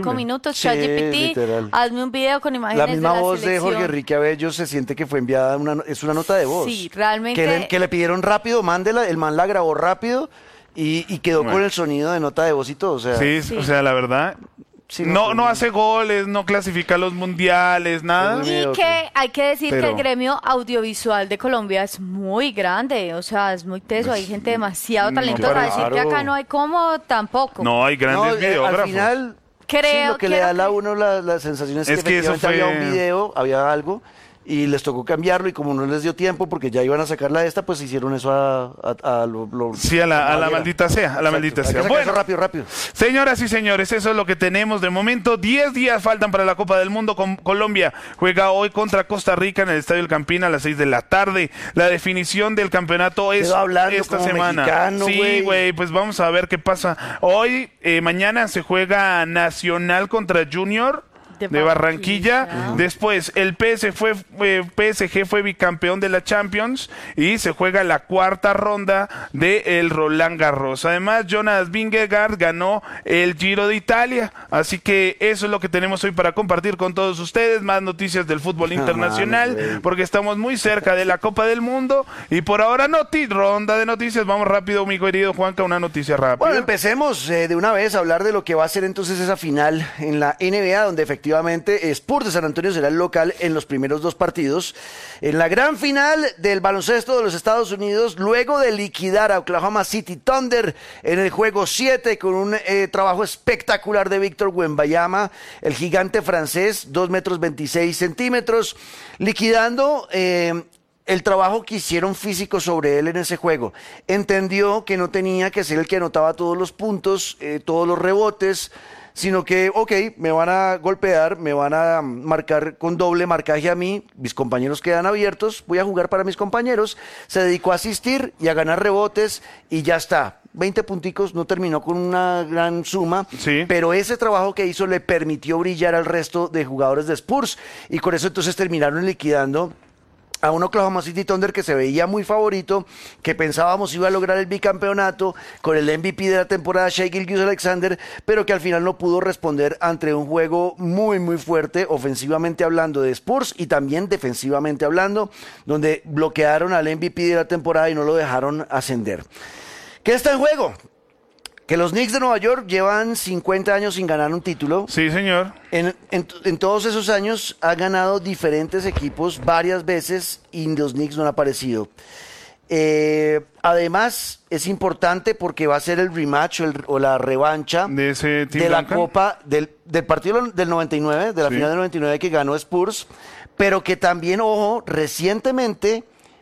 5 minutos, Sí, ChatGPT, literal. hazme un video con imágenes La misma de la voz de selección. Jorge Enrique Abello se siente que fue enviada, es una nota de voz. Sí, realmente. Que le pidieron rápido, mándela, el man la grabó rápido y quedó con el sonido de nota de voz y todo. O sea, Sí, o sea, la verdad. sí, No hace goles, no clasifica a los mundiales, nada. Sí, Y que hay que decir que Pero- el gremio audiovisual de Colombia es muy grande, o sea, es muy teso, hay gente demasiado talentosa. claro. Decir que acá no hay como, tampoco. No, hay grandes No, al videógrafos. final, Creo, sí, lo que le da quiero a uno la sensación es que Es que eso efectivamente había fue- un video, había algo, y les tocó cambiarlo, y como no les dio tiempo, porque ya iban a sacarla de esta, pues hicieron eso a lo Sí, a la Valera. maldita sea, a la Exacto. maldita Hay que sea. sacar eso Bueno, rápido. señoras y señores, eso es lo que tenemos de momento. 10 días faltan para la Copa del Mundo. Colombia juega hoy contra Costa Rica en el Estadio El Campín a las 6 de la tarde. La definición del campeonato es Quedo hablando esta como semana. mexicano, Sí, güey. güey, pues vamos a ver qué pasa. Hoy, mañana se juega Nacional contra Junior de Barranquilla. Barranquilla. Después, el PSG fue bicampeón de la Champions y se juega la cuarta ronda del Roland Garros. Además, Jonas Vingegaard ganó el Giro de Italia. Así que eso es lo que tenemos hoy para compartir con todos ustedes. Más noticias del fútbol internacional, güey. porque estamos muy cerca de la Copa del Mundo. Y por ahora, ronda de noticias. Vamos rápido, mi querido Juanca, una noticia rápida. Bueno, empecemos de una vez a hablar de lo que va a ser entonces esa final en la NBA, donde efectivamente Spurs de San Antonio será el local en los primeros 2 partidos. En la gran final del baloncesto de los Estados Unidos, luego de liquidar a Oklahoma City Thunder en el juego 7 con un trabajo espectacular de Víctor Wembanyama, el gigante francés, 2,26 metros, liquidando el trabajo que hicieron físicos sobre él en ese juego. Entendió que no tenía que ser el que anotaba todos los puntos, todos los rebotes, sino que, ok, me van a golpear, me van a marcar con doble marcaje a mí, mis compañeros quedan abiertos, voy a jugar para mis compañeros. Se dedicó a asistir y a ganar rebotes y ya está. 20 punticos, no terminó con una gran suma, Sí. pero ese trabajo que hizo le permitió brillar al resto de jugadores de Spurs y con eso entonces terminaron liquidando a un Oklahoma City Thunder que se veía muy favorito, que pensábamos iba a lograr el bicampeonato con el MVP de la temporada, Shai Gilgeous-Alexander, pero que al final no pudo responder ante un juego muy muy fuerte, ofensivamente hablando de Spurs y también defensivamente hablando, donde bloquearon al MVP de la temporada y no lo dejaron ascender. ¿Qué está en juego? Que los Knicks de Nueva York llevan 50 años sin ganar un título. Sí, señor. En todos esos años ha ganado diferentes equipos varias veces y los Knicks no han aparecido. Además, es importante porque va a ser el rematch o la revancha De ese Tim de la Duncan. Copa, del partido del 99, de la Sí. final del 99 que ganó Spurs, pero que también, ojo, recientemente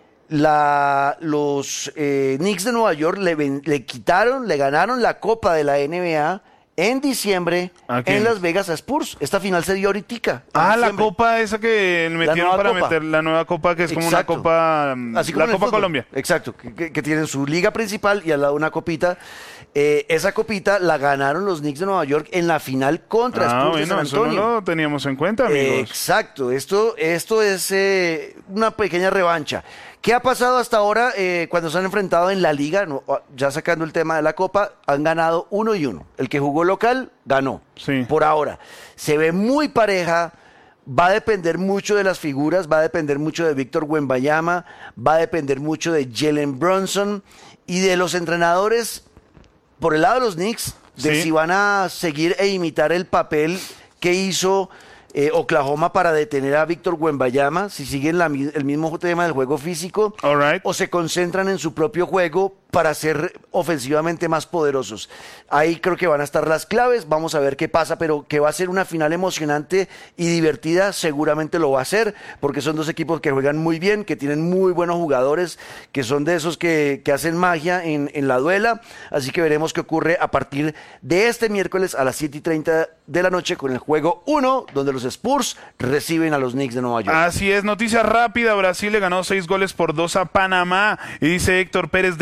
los Knicks de Nueva York le ganaron la Copa de la NBA en diciembre ¿A quién? en Las Vegas a Spurs. Esta final se dio ahoritica. en La diciembre. copa esa que metieron nueva para copa. meter la nueva copa, que es como Exacto. una copa, Así como la en el Copa fútbol. Colombia. Exacto, que tienen su liga principal y al lado una copita. Esa copita la ganaron los Knicks de Nueva York en la final contra Spurs de San Eso Antonio. no lo teníamos en cuenta, amigos. Exacto, esto es una pequeña revancha. ¿Qué ha pasado hasta ahora cuando se han enfrentado en la liga? Ya sacando el tema de la Copa, han ganado 1-1. El que jugó local, ganó. Sí. Por ahora. Se ve muy pareja. Va a depender mucho de las figuras, va a depender mucho de Víctor Wembanyama, va a depender mucho de Jalen Brunson y de los entrenadores por el lado de los Knicks, de Sí. si van a seguir e imitar el papel que hizo Oklahoma para detener a Víctor Wembanyama, si siguen el mismo tema del juego físico, All right. o se concentran en su propio juego para ser ofensivamente más poderosos. Ahí creo que van a estar las claves, vamos a ver qué pasa, pero que va a ser una final emocionante y divertida, seguramente lo va a ser, porque son dos equipos que juegan muy bien, que tienen muy buenos jugadores, que son de esos que hacen magia en la duela, así que veremos qué ocurre a partir de este miércoles a las 7:30 de la noche con el juego 1, donde los Spurs reciben a los Knicks de Nueva York. Así es, noticia rápida, Brasil le ganó 6-2 a Panamá, y dice Héctor Pérez de AS,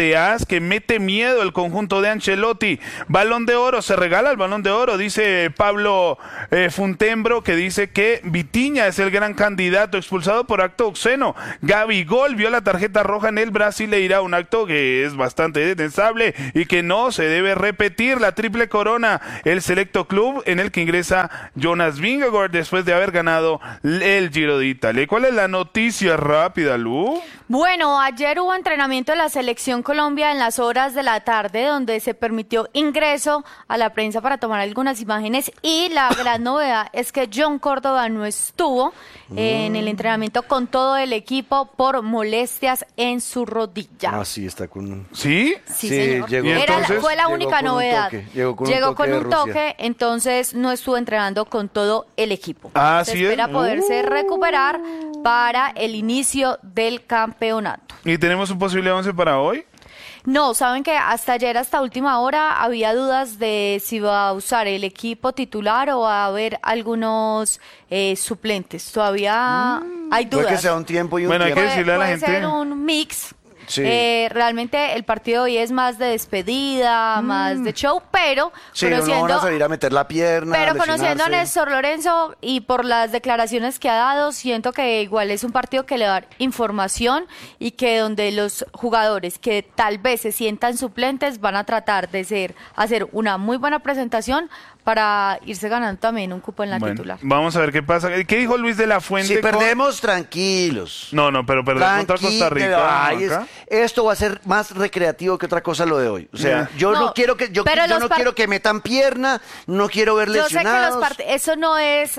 más que mete miedo el conjunto de Ancelotti. Balón de Oro, se regala el Balón de Oro, dice Pablo Funtembro, que dice que Vitinha es el gran candidato, expulsado por acto obsceno. Gabigol vio la tarjeta roja en el Brasileirao, un acto que es bastante detestable y que no se debe repetir. La triple corona, el selecto club en el que ingresa Jonas Vingegaard después de haber ganado el Giro de Italia. ¿Cuál es la noticia rápida, Lu? Bueno, ayer hubo entrenamiento de la Selección Colombia en las horas de la tarde, donde se permitió ingreso a la prensa para tomar algunas imágenes, y la gran novedad es que John Córdoba no estuvo en el entrenamiento con todo el equipo por molestias en su rodilla. Ah, sí, está con... ¿Sí? Sí, Sí, señor. llegó. ¿Y entonces? Fue la Llegó única con un novedad. toque, llegó con un un toque, toque, entonces no estuvo entrenando con todo el equipo. Ah, Se ¿sí espera es? poderse recuperar para el inicio del campeonato. ¿Y tenemos un posible 11 para hoy? No, saben que hasta ayer, hasta última hora, había dudas de si va a usar el equipo titular o va a haber algunos suplentes. Todavía hay dudas. Puede que sea un tiempo y un Bueno, hay que tiempo. decirle a la Puede gente. ser un mix. Sí. Realmente el partido de hoy es más de despedida, más de show, pero Sí, no van a conociendo, salir a meter la pierna, pero conociendo a lesionarse. Néstor Lorenzo y por las declaraciones que ha dado, siento que igual es un partido que le va a dar información y que donde los jugadores que tal vez se sientan suplentes van a tratar de hacer una muy buena presentación para irse ganando también un cupo en la Bueno, titular. vamos a ver qué pasa. ¿Qué dijo Luis de la Fuente? Si perdemos, tranquilos. No, pero perdemos contra Costa Rica. Ay, acá. esto va a ser más recreativo que otra cosa lo de hoy. O sea, Yeah. yo no, No, quiero que pero yo los no par- quiero que metan pierna, no quiero ver Yo sé que lesionados. eso no es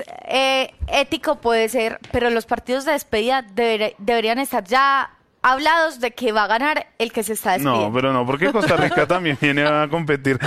ético, puede ser, pero los partidos de despedida deberían estar ya hablados de que va a ganar el que se está despidiendo. No, pero no, porque Costa Rica también viene a competir.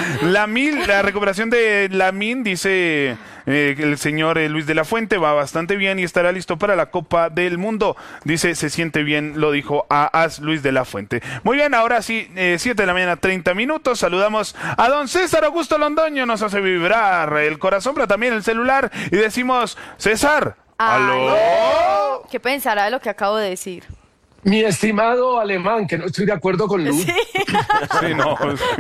La recuperación de Lamine, dice el señor Luis de la Fuente, va bastante bien y estará listo para la Copa del Mundo. Dice, se siente bien, lo dijo a Luis de la Fuente. Muy bien, ahora sí, 7 de la mañana, 30 minutos. Saludamos a don César Augusto Londoño, nos hace vibrar el corazón, pero también el celular, y decimos, César, Ay, ¿aló? ¿qué pensará de lo que acabo de decir? Mi estimado alemán, que no estoy de acuerdo con Lu, Sí, no.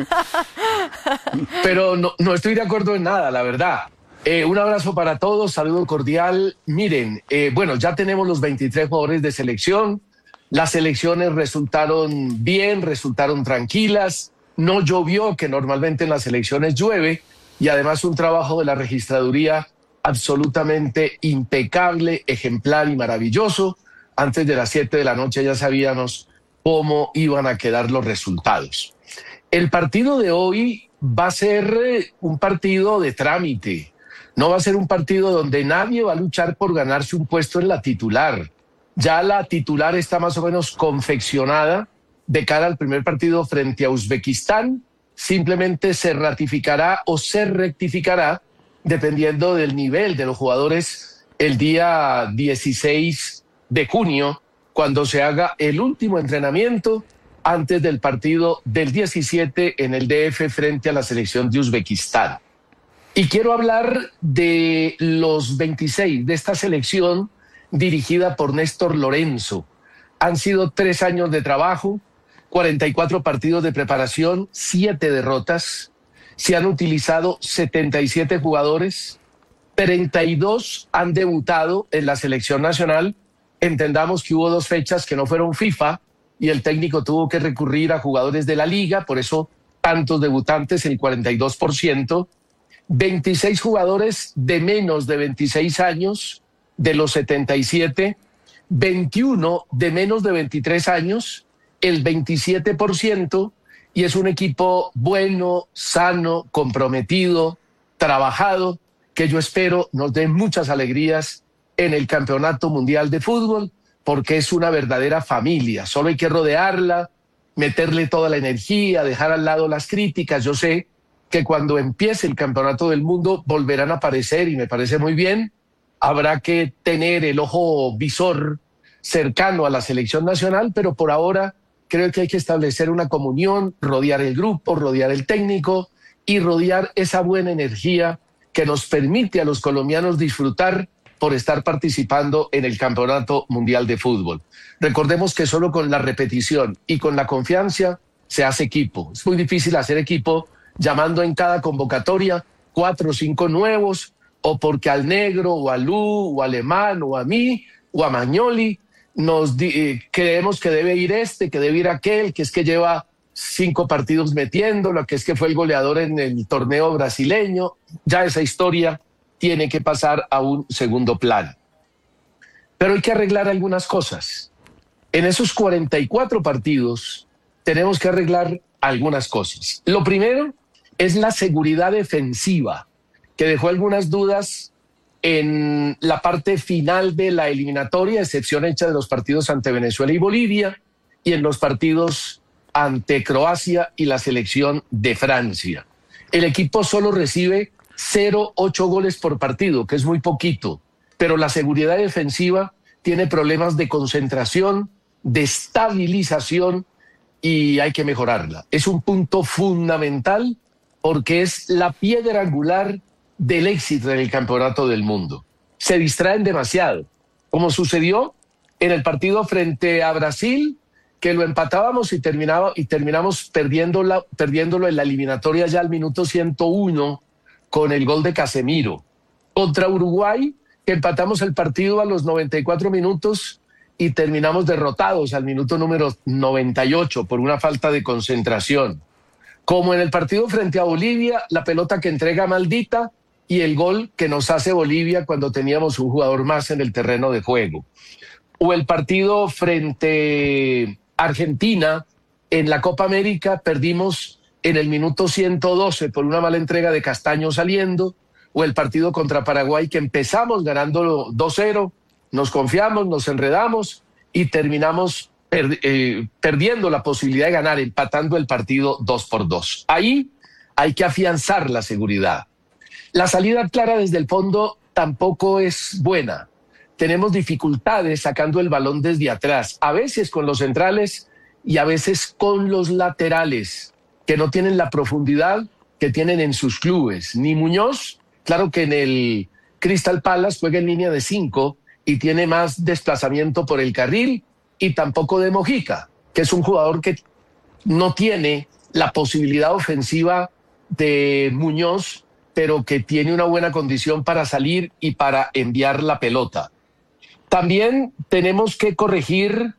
pero no estoy de acuerdo en nada, la verdad. Un abrazo para todos, saludo cordial. Miren, bueno, ya tenemos los 23 jugadores de selección. Las elecciones resultaron bien, resultaron tranquilas. No llovió, que normalmente en las elecciones llueve. Y además un trabajo de la registraduría absolutamente impecable, ejemplar y maravilloso. Antes de las 7 de la noche ya sabíamos cómo iban a quedar los resultados. El partido de hoy va a ser un partido de trámite. No va a ser un partido donde nadie va a luchar por ganarse un puesto en la titular. Ya la titular está más o menos confeccionada de cara al primer partido frente a Uzbekistán. Simplemente se ratificará o se rectificará dependiendo del nivel de los jugadores el día 16 de junio, cuando se haga el último entrenamiento antes del partido del 17 en el DF frente a la selección de Uzbekistán. Y quiero hablar de los 26 de esta selección dirigida por Néstor Lorenzo. Han sido 3 años de trabajo, 44 partidos de preparación, 7 derrotas. Se han utilizado 77 jugadores, 32 han debutado en la selección nacional. Entendamos que hubo 2 fechas que no fueron FIFA y el técnico tuvo que recurrir a jugadores de la liga, por eso tantos debutantes, el 42%. 26 jugadores de menos de 26 años, de los 77, 21 de menos de 23 años, el 27%, y es un equipo bueno, sano, comprometido, trabajado, que yo espero nos dé muchas alegrías en el Campeonato Mundial de Fútbol, porque es una verdadera familia. Solo hay que rodearla, meterle toda la energía, dejar al lado las críticas. Yo sé que cuando empiece el Campeonato del Mundo volverán a aparecer y me parece muy bien. Habrá que tener el ojo visor cercano a la selección nacional, pero por ahora creo que hay que establecer una comunión, rodear el grupo, rodear el técnico y rodear esa buena energía que nos permite a los colombianos disfrutar por estar participando en el Campeonato Mundial de Fútbol. Recordemos que solo con la repetición y con la confianza se hace equipo. Es muy difícil hacer equipo llamando en cada convocatoria 4 o 5 nuevos, o porque al negro, o a Lu, o a Alemán, o a mí, o a Magnoli, creemos que debe ir que debe ir aquel, que es que lleva 5 partidos metiéndolo, que es que fue el goleador en el torneo brasileño. Ya esa historia tiene que pasar a un segundo plano. Pero hay que arreglar algunas cosas. En esos 44 partidos tenemos que arreglar algunas cosas. Lo primero es la seguridad defensiva, que dejó algunas dudas en la parte final de la eliminatoria, excepción hecha de los partidos ante Venezuela y Bolivia, y en los partidos ante Croacia y la selección de Francia. El equipo solo recibe 0,8 goles por partido, que es muy poquito, pero la seguridad defensiva tiene problemas de concentración, de estabilización, y hay que mejorarla. Es un punto fundamental porque es la piedra angular del éxito en el campeonato del mundo. Se distraen demasiado, como sucedió en el partido frente a Brasil, que lo empatábamos y terminamos perdiéndolo en la eliminatoria ya al minuto 101 con el gol de Casemiro. Contra Uruguay, que empatamos el partido a los 94 minutos y terminamos derrotados al minuto número 98 por una falta de concentración. Como en el partido frente a Bolivia, la pelota que entrega Maldita y el gol que nos hace Bolivia cuando teníamos un jugador más en el terreno de juego. O el partido frente a Argentina, en la Copa América perdimos en el minuto 112 por una mala entrega de Castaño saliendo, o el partido contra Paraguay que empezamos ganando 2-0, nos confiamos, nos enredamos y terminamos perdiendo la posibilidad de ganar, empatando el partido 2-2. Ahí hay que afianzar la seguridad. La salida clara desde el fondo tampoco es buena. Tenemos dificultades sacando el balón desde atrás, a veces con los centrales y a veces con los laterales, que no tienen la profundidad que tienen en sus clubes. Ni Muñoz, claro que en el Crystal Palace juega en línea de 5 y tiene más desplazamiento por el carril, y tampoco de Mojica, que es un jugador que no tiene la posibilidad ofensiva de Muñoz, pero que tiene una buena condición para salir y para enviar la pelota. También tenemos que corregir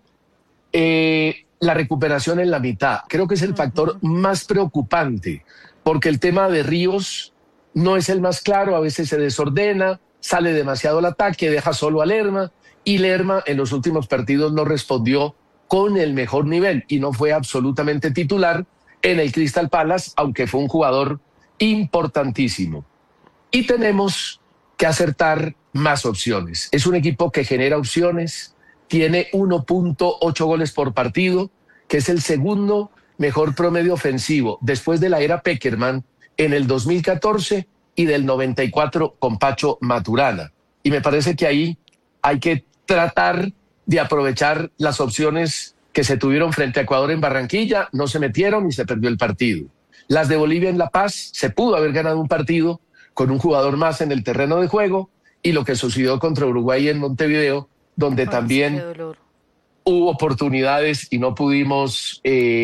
la recuperación en la mitad. Creo que es el factor más preocupante, porque el tema de Ríos no es el más claro, a veces se desordena, sale demasiado al ataque, deja solo a Lerma, y Lerma en los últimos partidos no respondió con el mejor nivel y no fue absolutamente titular en el Crystal Palace, aunque fue un jugador importantísimo. Y tenemos que acertar más opciones. Es un equipo que genera opciones, tiene 1.8 goles por partido, que es el segundo mejor promedio ofensivo después de la era Pekerman en el 2014 y del 94 con Pacho Maturana. Y me parece que ahí hay que tratar de aprovechar las opciones que se tuvieron frente a Ecuador en Barranquilla, no se metieron y se perdió el partido. Las de Bolivia en La Paz, se pudo haber ganado un partido con un jugador más en el terreno de juego, y lo que sucedió contra Uruguay en Montevideo, donde también hubo oportunidades y no pudimos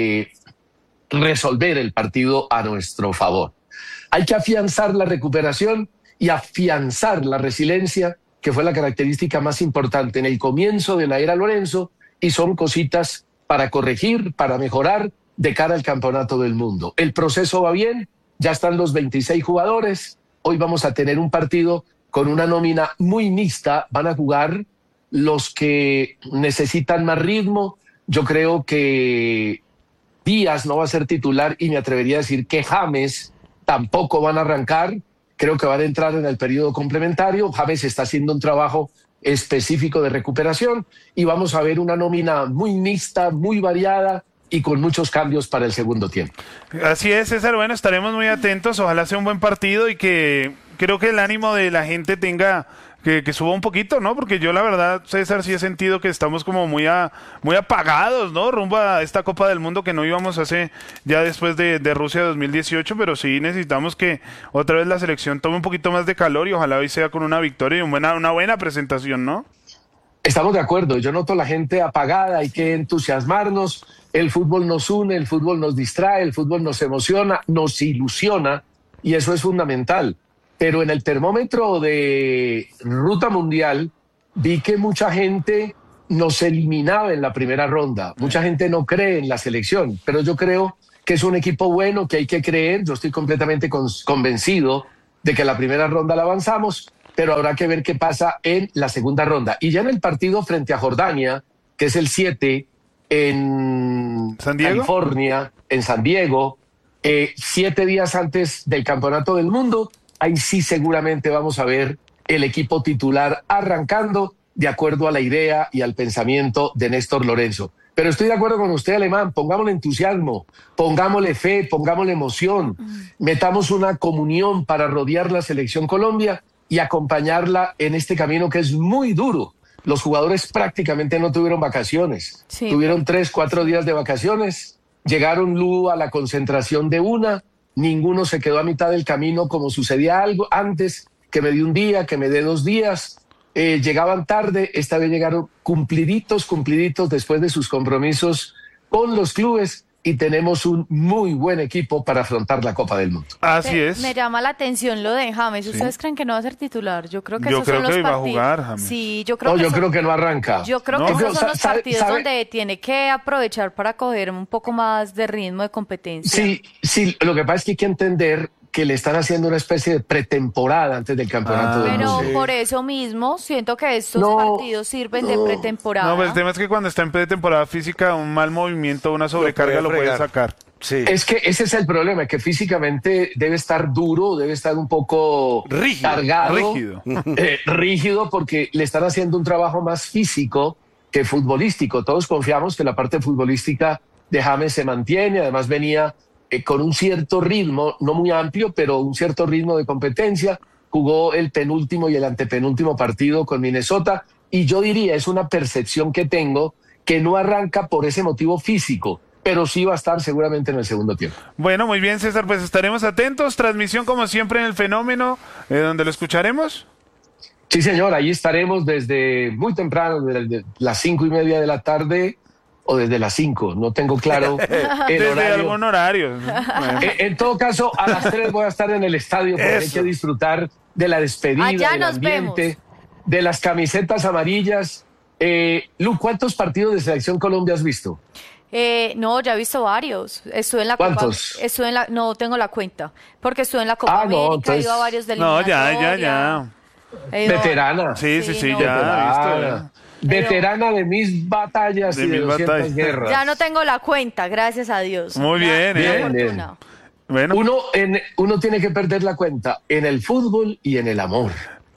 resolver el partido a nuestro favor. Hay que afianzar la recuperación y afianzar la resiliencia, que fue la característica más importante en el comienzo de la era Lorenzo, y son cositas para corregir, para mejorar de cara al campeonato del mundo. El proceso va bien, ya están los 26 jugadores, hoy vamos a tener un partido con una nómina muy mixta, van a jugar los que necesitan más ritmo. Yo creo que Díaz no va a ser titular y me atrevería a decir que James tampoco van a arrancar. Creo que van a entrar en el periodo complementario. James está haciendo un trabajo específico de recuperación y vamos a ver una nómina muy mixta, muy variada y con muchos cambios para el segundo tiempo. Así es, César. Bueno, estaremos muy atentos. Ojalá sea un buen partido y que creo que el ánimo de la gente tenga que suba un poquito, ¿no? Porque yo la verdad, César, sí he sentido que estamos como muy apagados, ¿no? Rumbo a esta Copa del Mundo que no íbamos hace ya después de Rusia 2018, pero sí necesitamos que otra vez la selección tome un poquito más de calor y ojalá hoy sea con una victoria y una buena presentación, ¿no? Estamos de acuerdo, yo noto la gente apagada, hay que entusiasmarnos. El fútbol nos une, el fútbol nos distrae, el fútbol nos emociona, nos ilusiona, y eso es fundamental. Pero en el termómetro de ruta mundial vi que mucha gente nos eliminaba en la primera ronda. Mucha gente no cree en la selección, pero yo creo que es un equipo bueno, que hay que creer. Yo estoy completamente convencido de que la primera ronda la avanzamos, pero habrá que ver qué pasa en la segunda ronda. Y ya en el partido frente a Jordania, que es el 7 en ¿San Diego? California, en San Diego, 7 días antes del Campeonato del Mundo, ahí sí seguramente vamos a ver el equipo titular arrancando de acuerdo a la idea y al pensamiento de Néstor Lorenzo. Pero estoy de acuerdo con usted, Alemán, pongámosle entusiasmo, pongámosle fe, pongámosle emoción, metamos una comunión para rodear la Selección Colombia y acompañarla en este camino que es muy duro. Los jugadores prácticamente no tuvieron vacaciones, Sí. tuvieron 3, 4 días de vacaciones, llegaron luego a la concentración de una, ninguno se quedó a mitad del camino como sucedía algo antes, que me dé un día, que me dé 2 días. Llegaban tarde, esta vez llegaron cumpliditos después de sus compromisos con los clubes y tenemos un muy buen equipo para afrontar la Copa del Mundo. Así es. Me llama la atención lo de James. ¿Ustedes creen que no va a ser titular? Yo creo que Yo esos creo son los que va a partidos. jugar, James. Sí, yo creo No, que yo son- creo que no arranca. Yo creo No. que esos Yo creo- son los sabe- partidos sabe- donde tiene que aprovechar para coger un poco más de ritmo de competencia. Sí, lo que pasa es que hay que entender que le están haciendo una especie de pretemporada antes del Campeonato del Pero Mundo. por eso mismo siento que estos No, partidos sirven de pretemporada. No, pues el tema es que cuando está en pretemporada física, un mal movimiento, una sobrecarga lo puede fregar. sacar. Sí. Es que ese es el problema, que físicamente debe estar duro, debe estar un poco Rígido. cargado, Rígido. rígido, porque le están haciendo un trabajo más físico que futbolístico. Todos confiamos que la parte futbolística de James se mantiene, además venía con un cierto ritmo, no muy amplio, pero un cierto ritmo de competencia. Jugó el penúltimo y el antepenúltimo partido con Minnesota, y yo diría, es una percepción que tengo, que no arranca por ese motivo físico, pero sí va a estar seguramente en el segundo tiempo. Bueno, muy bien, César, pues estaremos atentos. Transmisión como siempre en El Fenómeno, donde lo escucharemos. Sí, señor, ahí estaremos desde muy temprano, desde las 5:30 de la tarde o desde las 5, no tengo claro el Desde horario. algún horario. En todo caso, a las 3 voy a estar en el estadio porque hay Eso. que disfrutar de la despedida, Allá del nos ambiente, vemos. de las camisetas amarillas. Lu, ¿cuántos partidos de Selección Colombia has visto? No, ya he visto varios. Estuve en la ¿Cuántos? Copa. No tengo la cuenta. Porque estuve en la Copa No, América, entonces- he ido a varios de No, ya. He ido- Veterana. Sí, no. ya, visto. Veterana. Veterana de mis batallas De y de mis 200 batallas. guerras. Ya no tengo la cuenta, gracias a Dios. Muy bien, Una bien, fortuna. Bueno. Uno tiene que perder la cuenta en el fútbol y en el amor.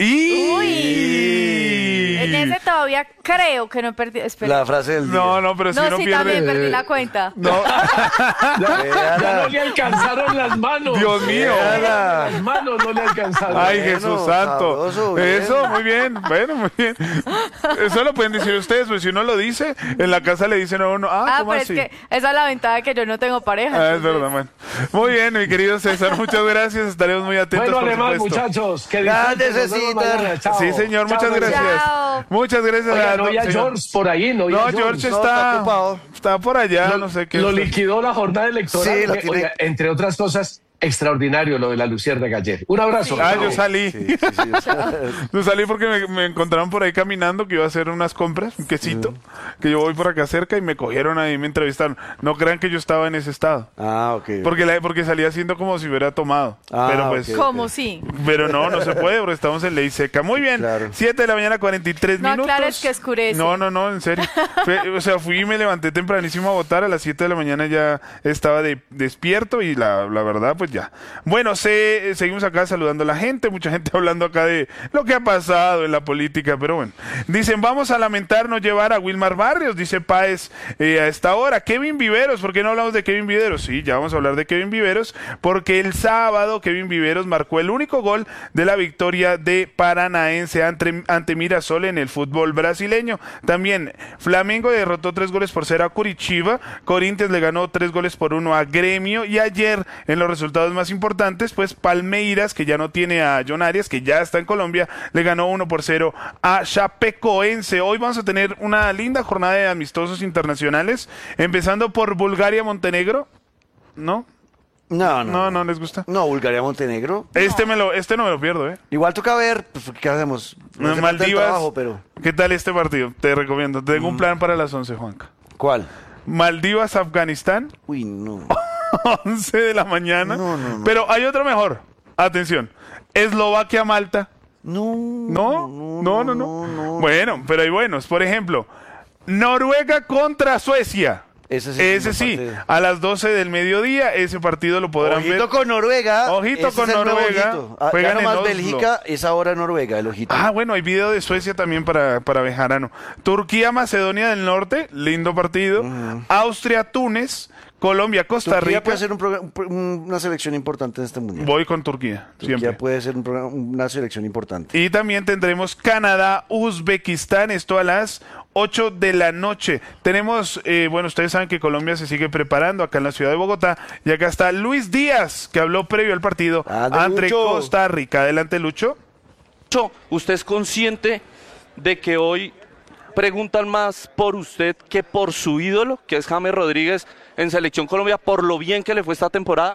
En ese todavía creo que no he perdido. Espera. La frase del día. No, pero si No, uno sí, pierde. también perdí la cuenta. No, Ya no le alcanzaron las manos. Dios mío. Las manos no le alcanzaron. Ay, Bueno, Jesús santo. sabroso, bien. Eso, muy bien. Bueno, muy bien. Eso lo pueden decir ustedes, pues si uno lo dice, en la casa le dicen a uno, ¿cómo Pero así? es que esa es la ventaja de que yo no tengo pareja. Es entonces- verdad, bueno. Muy bien, mi querido César, muchas gracias. Estaremos muy atentos. Bueno, por además, supuesto. muchachos, que Gracias, disfruten. Nos vemos César. mañana. Chao. Sí, señor, Chao, muchas María. gracias. Chao. Muchas gracias. Oiga, no había señor. George por ahí, no había No, George No, está ocupado. está por allá, no sé qué. Lo liquidó la jornada electoral. Sí, lo tiene. Oiga, entre otras cosas, extraordinario lo de la Luciérnaga ayer. Un abrazo. Yo salí. Sí, sí, sí. Yo salí porque me encontraron por ahí caminando que iba a hacer unas compras, un quesito, que yo voy por acá cerca y me cogieron ahí y me entrevistaron. No crean que yo estaba en ese estado. Ah, ok. Porque salía haciendo como si hubiera tomado. Ah, pero pues, ok. ¿Cómo sí? pero no se puede porque estamos en ley seca. Muy bien. Claro. 7 de la mañana, 43 No minutos. aclares que oscurece. No, en serio. Fui y me levanté tempranísimo a votar. A las 7 de la mañana ya estaba despierto y la verdad, pues ya. Bueno, seguimos acá saludando a la gente. Mucha gente hablando acá de lo que ha pasado en la política, pero bueno. Dicen, vamos a lamentar no llevar a Wilmar Barrios, dice Páez a esta hora. Kevin Viveros, ¿por qué no hablamos de Kevin Viveros? Sí, ya vamos a hablar de Kevin Viveros, porque el sábado Kevin Viveros marcó el único gol de la victoria de Paranaense ante Mirasol en el fútbol brasileño. También Flamengo derrotó 3-0 a Curitiba, Corinthians le ganó 3-1 a Gremio, y ayer en los resultados resultados más importantes, pues Palmeiras, que ya no tiene a John Arias, que ya está en Colombia, le ganó 1-0 a Chapecoense. Hoy vamos a tener una linda jornada de amistosos internacionales, empezando por Bulgaria-Montenegro, ¿no? No les gusta. No, Bulgaria-Montenegro. Este no me lo pierdo, ¿eh? Igual toca ver, pues, ¿qué hacemos? No hace falta el Maldivas, trabajo, pero... ¿qué tal este partido? Te recomiendo. Tengo un plan para las 11, Juanca. ¿Cuál? Maldivas-Afganistán, Uy, no. 11 de la mañana. No. Pero hay otro mejor. Atención. Eslovaquia-Malta. No. Bueno, pero hay buenos. Por ejemplo, Noruega contra Suecia. Ese sí, a las 12 del mediodía, ese partido lo podrán ver. Ojito con Noruega. Ojito con Noruega. Juegan en Oslo. Bélgica, es ahora Noruega, el ojito. Ah, bueno, hay video de Suecia también para Bejarano. Turquía-Macedonia del Norte, lindo partido. Austria-Túnez, Colombia-Costa Turquía Rica. puede ser una selección importante en este mundial. Voy con Turquía, Turquía siempre. puede ser una selección importante. Y también tendremos Canadá-Uzbekistán, esto a las 8 de la noche. Tenemos, bueno, ustedes saben que Colombia se sigue preparando acá en la ciudad de Bogotá. Y acá está Luis Díaz, que habló previo al partido ante Costa Rica. Adelante, Lucho. Lucho, ¿usted es consciente de que hoy preguntan más por usted que por su ídolo, que es James Rodríguez, en Selección Colombia, por lo bien que le fue esta temporada?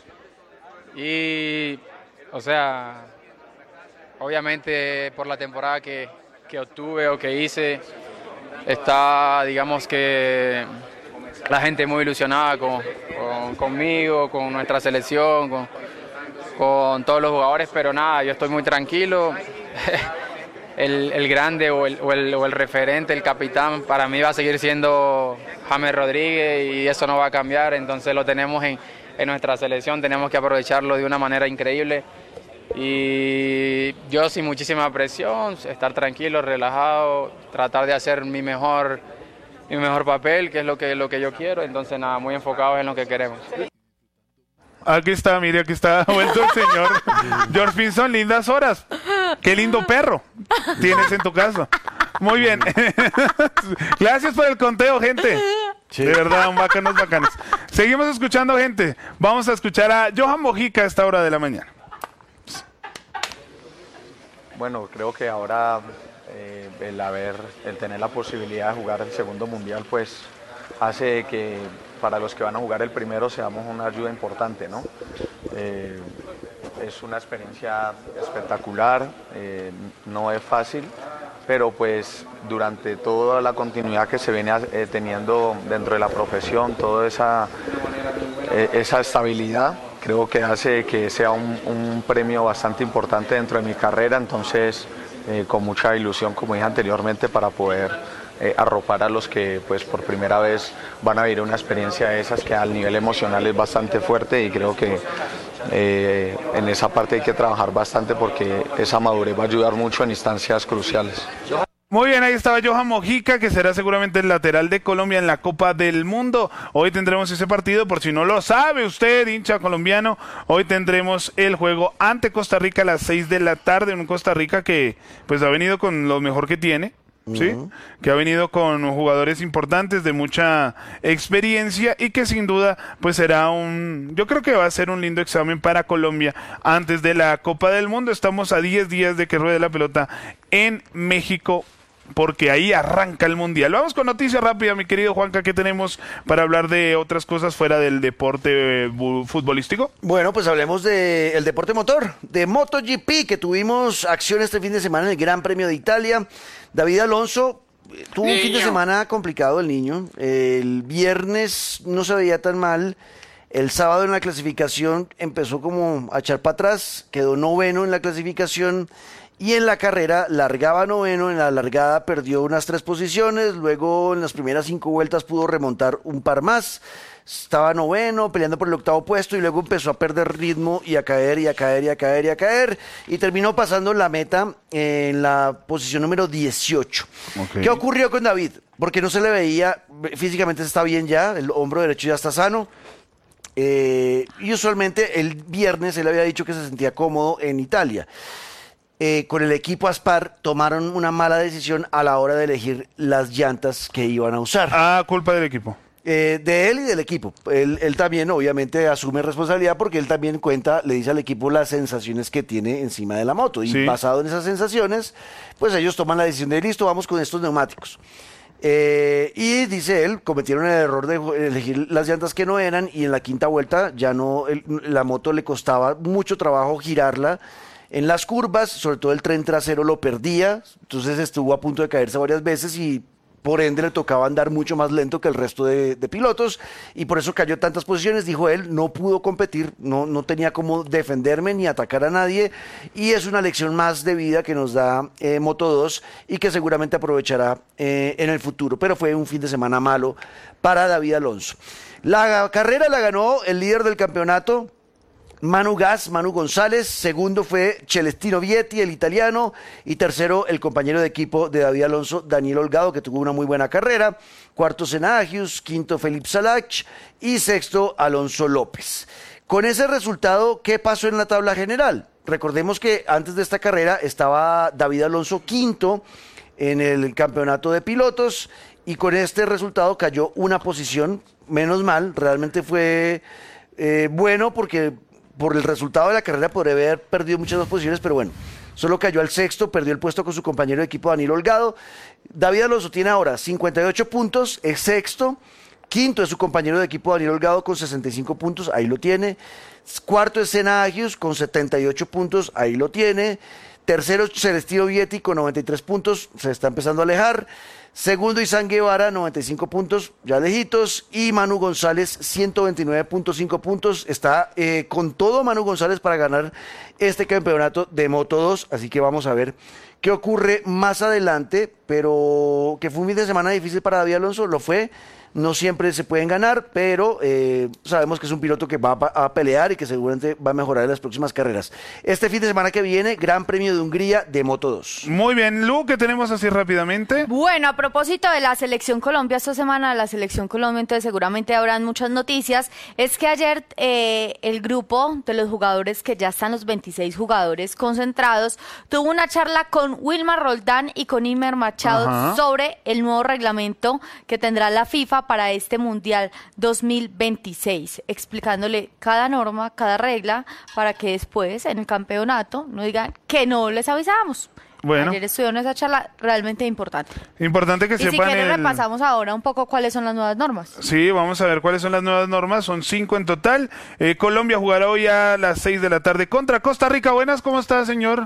Y, o sea, obviamente por la temporada que obtuve o que hice, está, digamos que la gente muy ilusionada conmigo, con nuestra selección, con todos los jugadores, pero nada, yo estoy muy tranquilo. El grande o el referente, el capitán, para mí va a seguir siendo James Rodríguez y eso no va a cambiar, entonces lo tenemos en nuestra selección, tenemos que aprovecharlo de una manera increíble y yo sin muchísima presión, estar tranquilo, relajado, tratar de hacer mi mejor papel, que es lo que yo quiero, entonces nada, muy enfocados en lo que queremos. Aquí está, mire, aquí está vuelto el señor George Pinson, lindas horas. Qué lindo perro tienes en tu casa. Muy bien. Gracias por el conteo, gente. Sí. De verdad, bacanos. Seguimos escuchando, gente. Vamos a escuchar a Johan Mojica a esta hora de la mañana. Bueno, creo que ahora el tener la posibilidad de jugar el segundo mundial, pues hace que para los que van a jugar el primero seamos una ayuda importante, ¿no? Es una experiencia espectacular, no es fácil, pero pues durante toda la continuidad que se viene teniendo dentro de la profesión, toda esa estabilidad, creo que hace que sea un premio bastante importante dentro de mi carrera, entonces con mucha ilusión, como dije anteriormente, para poder arropar a los que pues por primera vez van a vivir una experiencia de esas que al nivel emocional es bastante fuerte y creo que en esa parte hay que trabajar bastante porque esa madurez va a ayudar mucho en instancias cruciales. Muy bien, ahí estaba Johan Mojica, que será seguramente el lateral de Colombia en la Copa del Mundo. Hoy tendremos ese partido, por si no lo sabe usted, hincha colombiano, hoy tendremos el juego ante Costa Rica a las 6 de la tarde, un Costa Rica que pues ha venido con lo mejor que tiene. ¿Sí? Que ha venido con jugadores importantes de mucha experiencia y que sin duda pues será yo creo que va a ser un lindo examen para Colombia antes de la Copa del Mundo. Estamos a 10 días de que ruede la pelota en México, porque ahí arranca el Mundial. Vamos con noticia rápida, mi querido Juanca, ¿qué tenemos para hablar de otras cosas fuera del deporte futbolístico? Bueno, pues hablemos del deporte motor, de MotoGP, que tuvimos acción este fin de semana en el Gran Premio de Italia. David Alonso tuvo un fin de semana complicado, el niño. El viernes no se veía tan mal. El sábado en la clasificación empezó como a echar para atrás, quedó noveno en la clasificación. Y en la carrera largaba noveno, en la largada perdió unas 3 posiciones, luego en las primeras 5 vueltas pudo remontar un par más, estaba noveno, peleando por el 8º puesto y luego empezó a perder ritmo y a caer, y terminó pasando la meta en la posición número 18. Okay. ¿Qué ocurrió con David? Porque no se le veía, físicamente está bien ya, el hombro derecho ya está sano. Y usualmente el viernes él había dicho que se sentía cómodo en Italia. Con el equipo Aspar tomaron una mala decisión a la hora de elegir las llantas que iban a usar. Ah, culpa del equipo. de él y del equipo. Él también obviamente asume responsabilidad porque él también le dice al equipo las sensaciones que tiene encima de la moto. Y Sí. basado en esas sensaciones, pues ellos toman la decisión de listo, vamos con estos neumáticos. Y dice él, cometieron el error de elegir las llantas que no eran y en la quinta vuelta ya no, la moto le costaba mucho trabajo girarla en las curvas, sobre todo el tren trasero lo perdía, entonces estuvo a punto de caerse varias veces y por ende le tocaba andar mucho más lento que el resto de pilotos y por eso cayó tantas posiciones, dijo él, no pudo competir, no tenía cómo defenderme ni atacar a nadie y es una lección más de vida que nos da Moto2 y que seguramente aprovechará en el futuro, pero fue un fin de semana malo para David Alonso. La carrera la ganó el líder del campeonato, Manu González, segundo fue Celestino Vietti, el italiano, y tercero el compañero de equipo de David Alonso, Daniel Holgado, que tuvo una muy buena carrera, cuarto Senna Agius, quinto Felipe Salach y sexto Alonso López. Con ese resultado, ¿qué pasó en la tabla general? Recordemos que antes de esta carrera estaba David Alonso quinto en el campeonato de pilotos y con este resultado cayó una posición, menos mal, realmente fue bueno porque por el resultado de la carrera podría haber perdido muchas más posiciones, pero bueno, solo cayó al sexto, perdió el puesto con su compañero de equipo Daniel Holgado. David Alonso tiene ahora 58 puntos, es sexto. Quinto es su compañero de equipo Daniel Holgado con 65 puntos, ahí lo tiene. Cuarto es Senna Agius con 78 puntos, ahí lo tiene. Tercero Celestino Vietti con 93 puntos, se está empezando a alejar. Segundo Izan Guevara, 95 puntos, ya lejitos. Y Manu González, 129.5 puntos. Está con todo Manu González para ganar este campeonato de Moto2. Así que vamos a ver qué ocurre más adelante. Pero que fue un fin de semana difícil para David Alonso, lo fue. No siempre se pueden ganar, pero sabemos que es un piloto que va a pelear y que seguramente va a mejorar en las próximas carreras. Este fin de semana que viene, Gran Premio de Hungría de Moto2. Muy bien, Lu, ¿qué tenemos así rápidamente? Bueno, a propósito de la Selección Colombia, esta semana la Selección Colombia, entonces seguramente habrán muchas noticias. Es que ayer el grupo de los jugadores, que ya están los 26 jugadores concentrados, tuvo una charla con Wilmar Roldán y con Imer Machado sobre el nuevo reglamento que tendrá la FIFA para este Mundial 2026, explicándole cada norma, cada regla, para que después en el campeonato no digan que no les avisamos. Bueno. Ayer estuvieron en esa charla realmente importante. Importante que Y si sepan quieren repasamos ahora un poco cuáles son las nuevas normas. Sí, vamos a ver cuáles son las nuevas normas, son 5 en total. Colombia jugará hoy a las 6 de la tarde contra Costa Rica. Buenas, ¿cómo está, señor?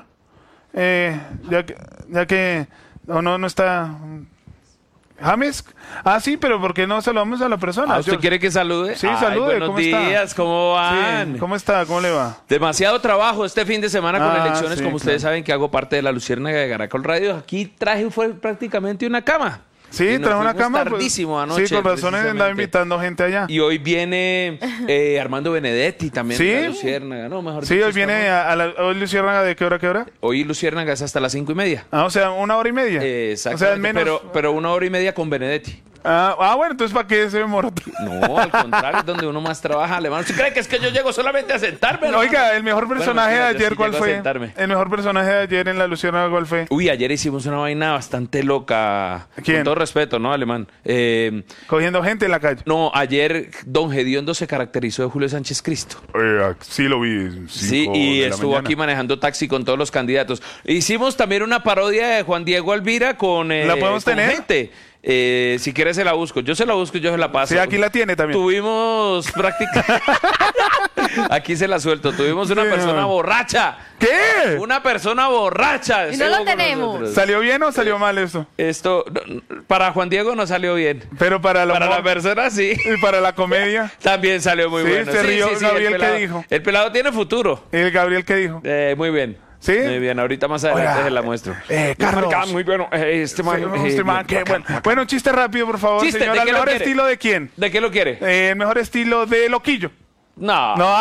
Ya que no está... ¿James? Ah, sí, pero ¿por qué no saludamos a la persona? ¿Usted quiere que salude? Sí, salude. Buenos ¿Cómo días, está? ¿cómo van? Sí, ¿cómo está? ¿Cómo le va? Demasiado trabajo este fin de semana con elecciones, sí, como ustedes saben que hago parte de la Luciérnaga de Caracol Radio. Aquí fue prácticamente una cama. Sí, Y nos trajo una fuimos cama. tardísimo anoche. Sí, con razón andaba precisamente. invitando gente allá. Y hoy viene Armando Benedetti también ¿Sí? de la Luciérnaga. No, mejor Sí, dicho, hoy viene hoy Luciérnaga, ¿de qué hora a qué hora? Hoy Luciérnaga es hasta las 5:30. Ah, o sea, 1 hora y media. Exactamente, O sea, menos... pero 1 hora y media con Benedetti. Bueno, entonces ¿para qué se demora? No, al contrario, es donde uno más trabaja, alemán. ¿Usted cree que es que yo llego solamente a sentarme? No, oiga, el mejor personaje de ayer, ¿cuál fue? Sentarme. El mejor personaje de ayer en la Luciérnaga, ¿cuál fue? Uy, ayer hicimos una vaina bastante loca. ¿Quién? Con todo respeto, ¿no, alemán? Cogiendo gente en la calle. No, ayer Don Gediondo se caracterizó de Julio Sánchez Cristo. Sí, lo vi. Sí, y estuvo aquí manejando taxi con todos los candidatos. Hicimos también una parodia de Juan Diego Alvira con, ¿La podemos con tener? gente. Si quieres se la busco. Yo se la busco y yo se la paso. Sí, aquí la tiene también. Tuvimos práctica. Aquí se la suelto. Tuvimos una Sí, persona no. borracha. ¿Qué? Una persona borracha. Y no lo estuvo con tenemos. nosotros. ¿Salió bien o salió mal eso? Esto, para Juan Diego no salió bien. Pero para la persona sí. Y para la comedia. También salió muy Sí, bueno. se rió Gabriel, el pelado, ¿qué dijo? El pelado tiene futuro. ¿El Gabriel qué dijo? Muy bien. ¿Sí? Muy bien, ahorita más adelante Oiga, se la muestro. Carlos. Muy bueno. Este man, Este man, qué bueno. Bueno, un chiste rápido, por favor, Chiste, señora. ¿de qué ¿El lo mejor quiere? estilo de quién? ¿De qué lo quiere? El mejor estilo de Loquillo. No. No.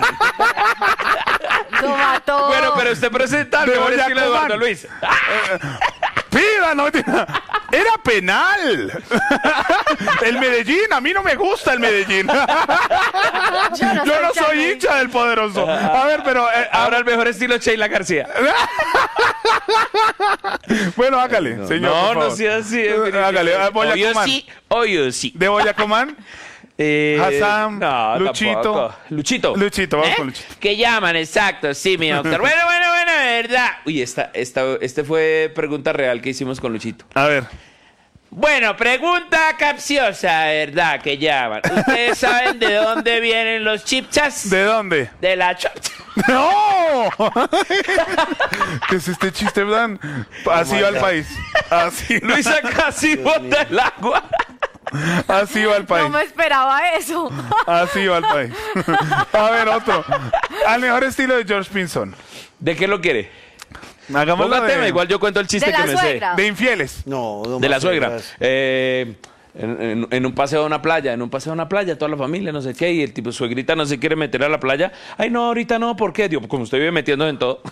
Lo mató. Bueno, pero usted presenta el De mejor Boyacá estilo de Eduardo Man. Luis. ¡Piba! No, era penal. El Medellín, a mí no me gusta el Medellín. Yo no soy hincha del poderoso. A ver, pero Ahora el mejor estilo es Sheila García. Bueno, hágale, señor. No, por favor. no sea así. Hágale, Boyacomán. Obvio sí. ¿De Boyacomán? Hassan, no, Luchito. tampoco. Luchito. Luchito, vamos con Luchito. ¿Qué llaman? Exacto, sí, mi doctor. Bueno, verdad. Uy, este fue pregunta real que hicimos con Luchito. A ver. Bueno, pregunta capciosa, ¿verdad? Que llaman. ¿Ustedes saben de dónde vienen los chipchas? ¿De dónde? De la ¡No! ¿Qué es este chiste, Dan? Así va el país. Así. Luisa casi bota el agua. Así va el país. No me esperaba eso. Así va el país. A ver, otro. Al mejor estilo de George Pinson. ¿De qué lo quiere? Hagámoslo Ponga tema, igual yo cuento el chiste De la que me suegra. de infieles. No, sé. De la más suegra. suegras. En un paseo a una playa, toda la familia, no sé qué, y el tipo, suegrita no se quiere meter a la playa. Ay, no, ahorita no, ¿por qué? Digo, como usted vive metiendo en todo.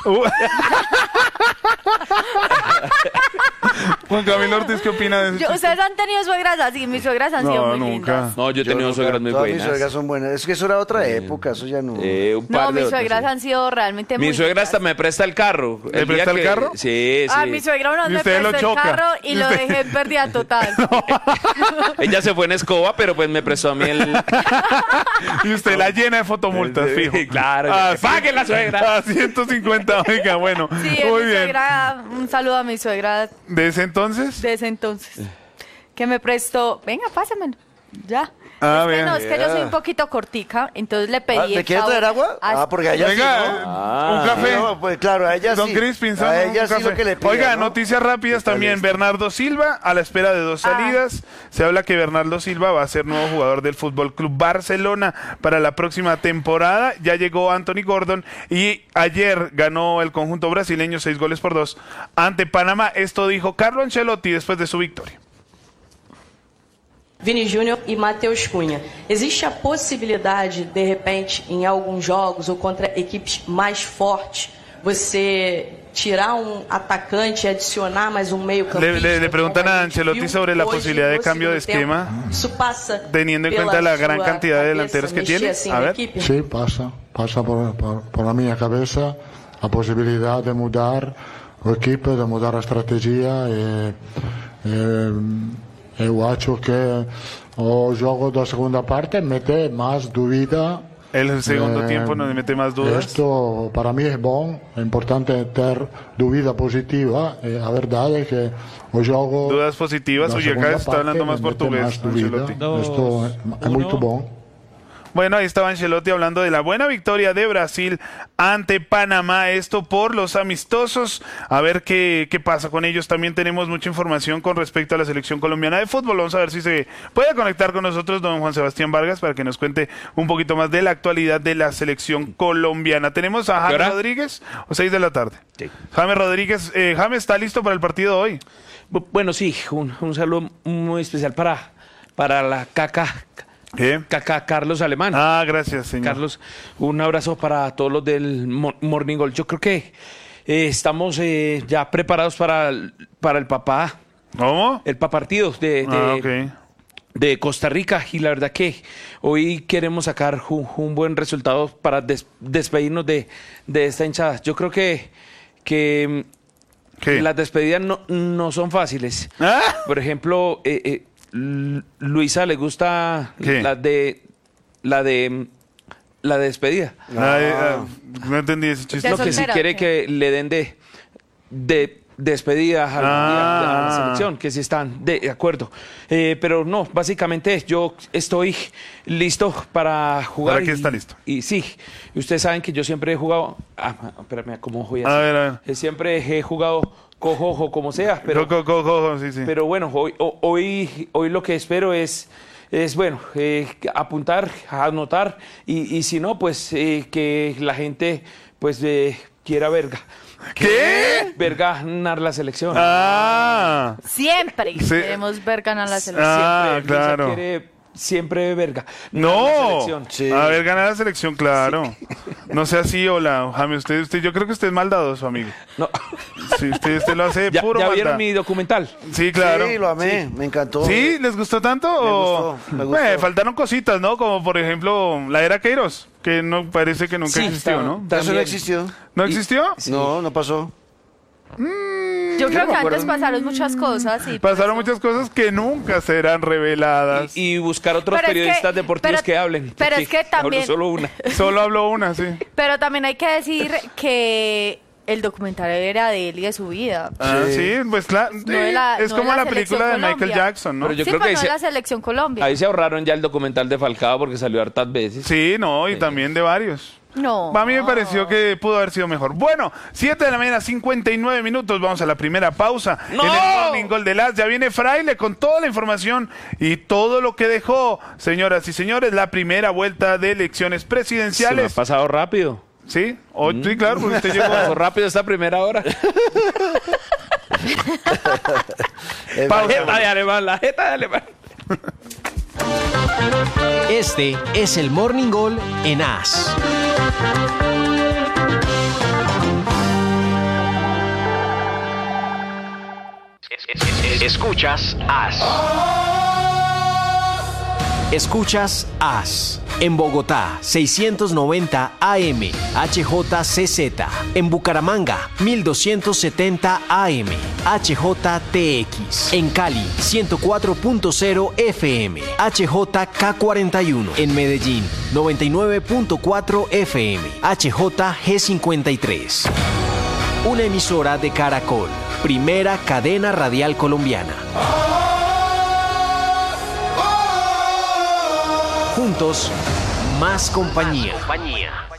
Juan Camilo Ortiz, ¿qué opina de eso? ¿Ustedes han tenido suegras así? Mis suegras han sido muy nunca. lindas. No, yo he tenido nunca. suegras muy Todas buenas. mis suegras son buenas. Es que eso era otra época, eso ya no. Un par No, de mis otras, suegras sí. han sido realmente muy Mi suegra lindas. hasta me presta el carro. ¿Le día presta el que- carro? Sí, sí. Ah, mi suegra una vez Y me usted lo prestó el choca. carro y Y lo usted- dejé en pérdida total. Ella se fue en escoba, pero pues me prestó a mí el... Y usted la llena de fotomultas, fijo. Claro. ¡Pague la suegra! A 150, oiga, bueno. Sí, es Muy mi bien. suegra. Un saludo a mi suegra ¿De ese entonces? de ese entonces. Que me prestó. Venga, pásamelo. Ya. Ah, es que bien. no, es que yo soy un poquito cortica, entonces le pedí. ¿Te el quiere favor. traer agua? Ah, porque a ella Venga, sí, ¿no? un café. No, pues claro, a ella Don sí. Crispin, a ella un sí café. lo que le pida, Oiga, ¿no? noticias rápidas Está también. listo. Bernardo Silva, a la espera de 2 salidas. Se habla que Bernardo Silva va a ser nuevo jugador del Fútbol Club Barcelona para la próxima temporada. Ya llegó Anthony Gordon y ayer ganó el conjunto brasileño 6-2 ante Panamá. Esto dijo Carlo Ancelotti después de su victoria. Vini Júnior e Matheus Cunha. Existe a possibilidade, de repente, em alguns jogos ou contra equipes mais fortes, você tirar atacante e adicionar mais meio-campista? Le preguntan como a a gente Ancelotti viu sobre la hoje posibilidad de no cambio de segundo esquema, tempo. Isso passa teniendo en pela cuenta la gran sua cantidad de cabeça, delanteros que mexer tiene. assim A na ver. equipe? Sí, pasa por la mia cabeza la posibilidad de mudar el equipo, de mudar la estrategia. Eu acho que o jogo da segunda parte mete más dúvida. El segundo tiempo nos mete más dudas. Esto para mí es bom, é importante ter dúvida positiva. A verdade é que o jogo Dudas positivas. da Oye, acá segunda está parte hablando más me mete portugués, más dúvida. Ancelotti. Esto é muito bom. Bueno, ahí estaba Ancelotti hablando de la buena victoria de Brasil ante Panamá. Esto por los amistosos. A ver qué pasa con ellos. También tenemos mucha información con respecto a la selección colombiana de fútbol. Vamos a ver si se puede conectar con nosotros don Juan Sebastián Vargas para que nos cuente un poquito más de la actualidad de la selección colombiana. Tenemos a James Rodríguez, o 6 de la tarde. Sí. James Rodríguez. James, ¿está listo para el partido de hoy? Bueno, sí, un saludo muy especial para la Caca Carlos Alemán. Ah, gracias, señor. Carlos, un abrazo para todos los del Morning Gold. Yo creo que estamos ya preparados para el papá. ¿Cómo? El partido de Costa Rica, y la verdad que hoy queremos sacar un buen resultado para despedirnos de esta hinchada. Yo creo que las despedidas no son fáciles. ¿Ah? Por ejemplo, Luisa le gusta la de despedida. No entendí ese chiste. Lo que si quiere que le den de despedida a la selección, que si están de acuerdo. Pero no, básicamente yo estoy listo para jugar. ¿Para qué está listo? Y sí, ustedes saben que yo siempre he jugado... espérame, ¿cómo voy a hacer? A ver. Siempre he jugado cojo como sea, pero... Sí. Pero bueno, hoy lo que espero es bueno, apuntar, anotar, y si no, pues que la gente pues quiera verga. ¿Qué? Ver ganar la selección. Siempre queremos ver ganar la selección. Siempre, claro. Luisa quiere siempre verga. No, sí. A ver, ganar la selección, claro. Sí. No sea así, hola, Jaime, usted, yo creo que usted es maldadoso, amigo. No. Sí, usted lo hace puro ¿Ya vieron maldad. mi documental? Sí, claro. Sí, lo amé, me encantó. ¿Sí? ¿Les gustó tanto? Me gustó. Faltaron cositas, ¿no? Como por ejemplo, la era Queiroz, que no parece que nunca existió, ¿no? ¿Eso no existió? ¿No existió? Sí. No pasó. Yo creo no que me acuerdo. antes pasaron muchas cosas. Y Pasaron muchas cosas que nunca serán reveladas. Y buscar otros Pero es que- periodistas deportivos pero- que hablen. pero porque es que también- hablo solo una. Solo habló una, sí. Pero también hay que decir que el documental era de él y de su vida. Ah, sí, pues claro. de la- es no como de la la película de selección Michael Colombia. Jackson, ¿no? Pero yo Sí, creo pero que no se- de la selección Colombia. Ahí se ahorraron ya el documental de Falcao porque salió hartas veces. Sí, no, y también de varios. No. A mí me pareció que pudo haber sido mejor. Bueno, 7 de la mañana, 59 minutos. Vamos a la primera pausa. ¡No! En el Morning Gol de Las. Ya viene Fraile con toda la información y todo lo que dejó, señoras y señores, la primera vuelta de elecciones Se me ha presidenciales. pasado rápido. ¿Sí? Sí, claro, porque usted llegó. Pasó rápido esta primera hora. Es Pausa. La jeta de alemán, la jeta de alemán. Este es el Morning Gol en AS. Escuchas AS. Escuchas AS. En Bogotá, 690 AM, HJCZ. En Bucaramanga, 1270 AM, HJTX. En Cali, 104.0 FM, HJK41. En Medellín, 99.4 FM, HJG53. Una emisora de Caracol, primera cadena radial colombiana. Juntos, más compañía.